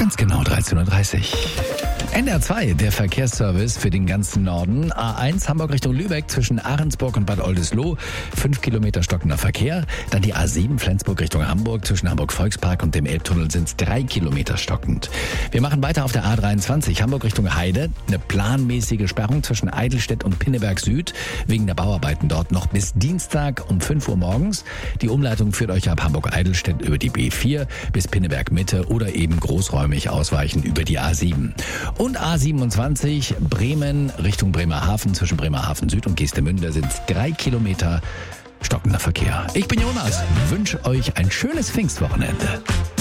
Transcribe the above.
Ganz genau 13.30 Uhr. NDR 2, der Verkehrsservice für den ganzen Norden. A1 Hamburg Richtung Lübeck zwischen Ahrensburg und Bad Oldesloe. 5 Kilometer stockender Verkehr. Dann die A7 Flensburg Richtung Hamburg. Zwischen Hamburg-Volkspark und dem Elbtunnel sind es 3 Kilometer stockend. Wir machen weiter auf der A23 Hamburg Richtung Heide. Eine planmäßige Sperrung zwischen Eidelstedt und Pinneberg Süd. Wegen der Bauarbeiten dort noch bis Dienstag um 5 Uhr morgens. Die Umleitung führt euch ab Hamburg-Eidelstedt über die B4 bis Pinneberg Mitte oder eben großräumig ausweichen über die A7. Und A27 Bremen Richtung Bremerhaven zwischen Bremerhaven Süd und Geestemünde sind 3 Kilometer stockender Verkehr. Ich bin Jonas, wünsche euch ein schönes Pfingstwochenende.